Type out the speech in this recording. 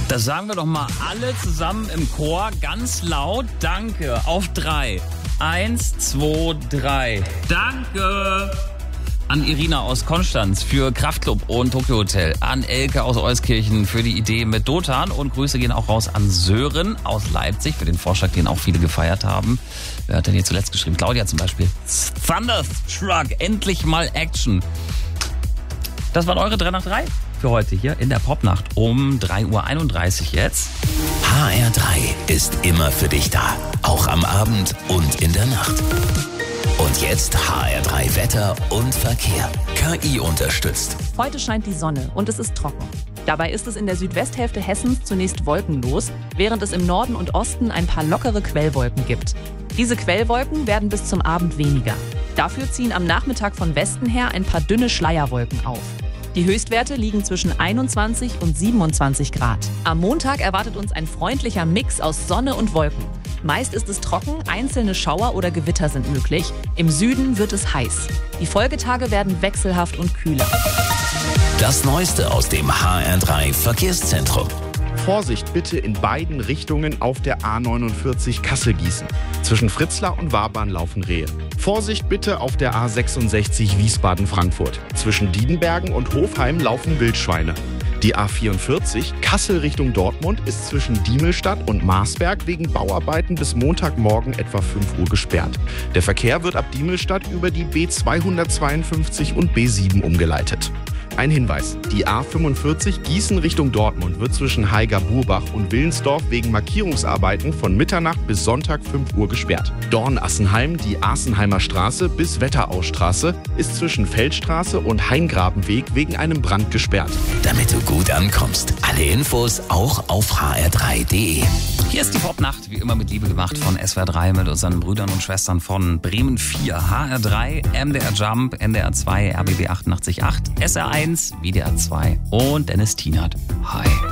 Das sagen wir doch mal alle zusammen im Chor, ganz laut. Danke. Auf 3. 1, 2, 3. Danke. An Irina aus Konstanz für Kraftklub und Tokyo Hotel. An Elke aus Euskirchen für die Idee mit Dotan. Und Grüße gehen auch raus an Sören aus Leipzig für den Vorschlag, den auch viele gefeiert haben. Wer hat denn hier zuletzt geschrieben? Claudia zum Beispiel. Thunderstruck, endlich mal Action. Das waren eure 3 nach 3 für heute hier in der Popnacht um 3:31 Uhr jetzt. HR3 ist immer für dich da. Auch am Abend und in der Nacht. Und jetzt HR3 Wetter und Verkehr. KI unterstützt. Heute scheint die Sonne und es ist trocken. Dabei ist es in der Südwesthälfte Hessens zunächst wolkenlos, während es im Norden und Osten ein paar lockere Quellwolken gibt. Diese Quellwolken werden bis zum Abend weniger. Dafür ziehen am Nachmittag von Westen her ein paar dünne Schleierwolken auf. Die Höchstwerte liegen zwischen 21 und 27 Grad. Am Montag erwartet uns ein freundlicher Mix aus Sonne und Wolken. Meist ist es trocken, einzelne Schauer oder Gewitter sind möglich. Im Süden wird es heiß. Die Folgetage werden wechselhaft und kühler. Das Neueste aus dem HR3 Verkehrszentrum. Vorsicht bitte in beiden Richtungen auf der A49 Kassel-Gießen. Zwischen Fritzlar und Wabern laufen Rehe. Vorsicht bitte auf der A66 Wiesbaden-Frankfurt. Zwischen Diedenbergen und Hofheim laufen Wildschweine. Die A44 Kassel Richtung Dortmund ist zwischen Diemelstadt und Marsberg wegen Bauarbeiten bis Montagmorgen etwa 5 Uhr gesperrt. Der Verkehr wird ab Diemelstadt über die B252 und B7 umgeleitet. Ein Hinweis, die A45 Gießen Richtung Dortmund wird zwischen Haiger-Burbach und Willensdorf wegen Markierungsarbeiten von Mitternacht bis Sonntag 5 Uhr gesperrt. Dorn-Assenheim, die Asenheimer Straße bis Wetterausstraße, ist zwischen Feldstraße und Haingrabenweg wegen einem Brand gesperrt. Damit du gut ankommst. Alle Infos auch auf hr3.de. Hier ist die Popnacht, wie immer mit Liebe gemacht von SWR 3 mit unseren Brüdern und Schwestern von Bremen 4, HR3, MDR Jump, NDR 2, RBB 88.8, SR1, WDR 2 und Dennis Tienert. Hi.